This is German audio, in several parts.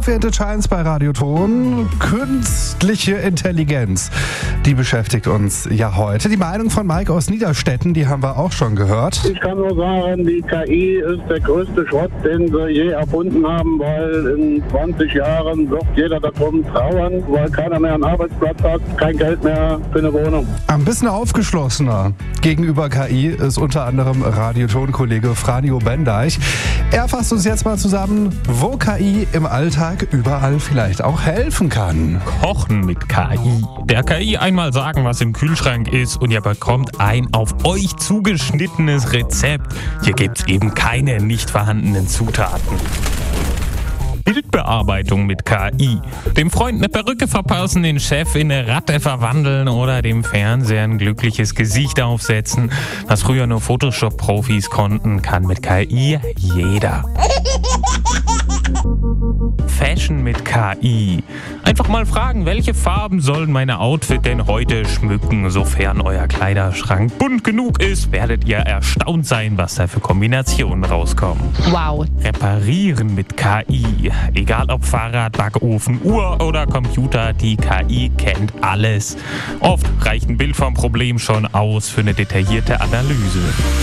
Coffee & Chance bei Radioton. Künstliche Intelligenz, die beschäftigt uns ja heute. Die Meinung von Mike aus Niederstetten, die haben wir auch schon gehört. Ich kann nur sagen, die KI ist der größte Schrott, den sie je erfunden haben, weil in 20 Jahren wird jeder darum trauern, weil keiner mehr einen Arbeitsplatz hat, kein Geld mehr für eine Wohnung. Ein bisschen aufgeschlossener gegenüber KI ist unter anderem Radioton-Kollege Franjo Bendeich. Er fasst uns jetzt mal zusammen, wo KI im Alltag überall vielleicht auch helfen kann. Kochen mit KI. Der KI einmal sagen, was im Kühlschrank ist und ihr bekommt ein auf euch zugeschnittenes Rezept. Hier gibt's eben keine nicht vorhandenen Zutaten. Bildbearbeitung mit KI. Dem Freund eine Perücke verpassen, den Chef in eine Ratte verwandeln oder dem Fernseher ein glückliches Gesicht aufsetzen. Was früher nur Photoshop-Profis konnten, kann mit KI jeder. Fashion mit KI. Einfach mal fragen, welche Farben sollen meine Outfit denn heute schmücken? Sofern euer Kleiderschrank bunt genug ist, werdet ihr erstaunt sein, was da für Kombinationen rauskommen. Wow. Reparieren mit KI. Egal ob Fahrrad, Backofen, Uhr oder Computer, die KI kennt alles. Oft reicht ein Bild vom Problem schon aus für eine detaillierte Analyse.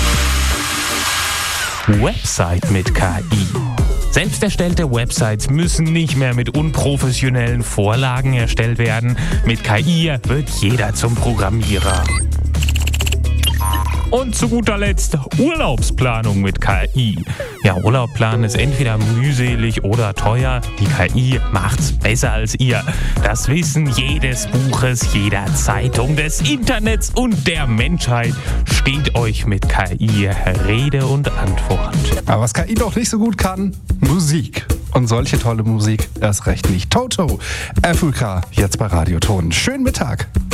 Website mit KI. Selbst erstellte Websites müssen nicht mehr mit unprofessionellen Vorlagen erstellt werden. Mit KI wird jeder zum Programmierer. Und zu guter Letzt Urlaubsplanung mit KI. Ja, Urlaub planen ist entweder mühselig oder teuer. Die KI macht's besser als ihr. Das Wissen jedes Buches, jeder Zeitung, des Internets und der Menschheit steht euch mit KI Rede und Antwort. Aber was KI doch nicht so gut kann, Musik. Und solche tolle Musik erst recht nicht. Toto, FUK, jetzt bei Radioton. Schönen Mittag.